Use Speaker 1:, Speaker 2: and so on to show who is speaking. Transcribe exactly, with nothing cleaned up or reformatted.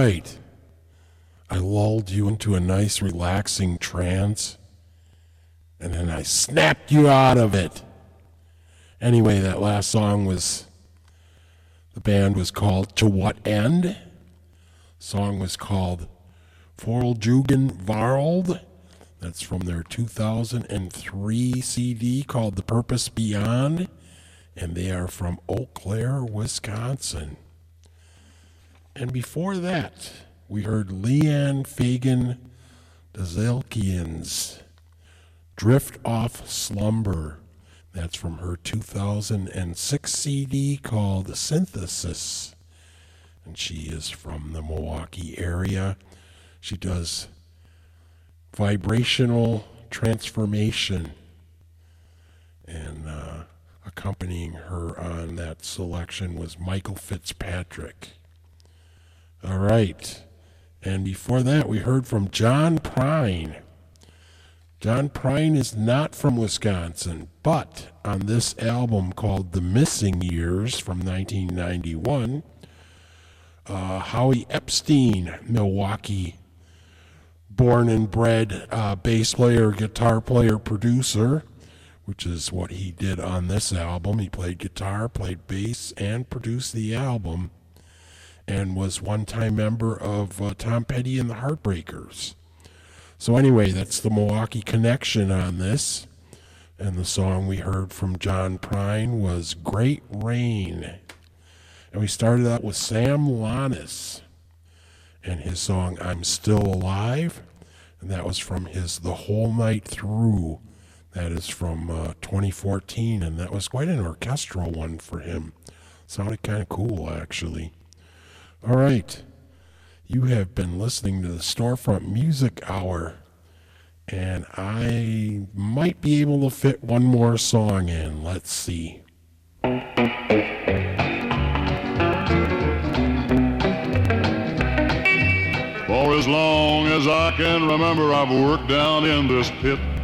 Speaker 1: right. I lulled you into a nice relaxing trance, and then I snapped you out of it. Anyway, that last song was, the band was called To What End? The song was called Foreljugen Varld. That's from their two thousand three C D called The Purpose Beyond, and they are from Eau Claire, Wisconsin. And before that, we heard Leanne Fagan Dazalkian's Drift Off Slumber. That's from her two thousand six C D called Synthesis. And she is from the Milwaukee area. She does vibrational transformation. And uh, accompanying her on that selection was Michael Fitzpatrick. All right. And before that, we heard from John Prine. John Prine is not from Wisconsin, but on this album called The Missing Years from nineteen ninety-one, uh, Howie Epstein, Milwaukee born and bred uh, bass player, guitar player, producer, which is what he did on this album. He played guitar, played bass, and produced the album, and was one-time member of uh, Tom Petty and the Heartbreakers. So anyway, that's the Milwaukee connection on this. And the song we heard from John Prine was Great Rain. And we started out with Sam Lannis and his song I'm Still Alive. And that was from his The Whole Night Through. That is from uh, twenty fourteen, and that was quite an orchestral one for him. Sounded kind of cool, actually. All right. You have been listening to the Storefront Music Hour, and I might be able to fit one more song in. Let's see.
Speaker 2: For as long as I can remember, I've worked down in this pit.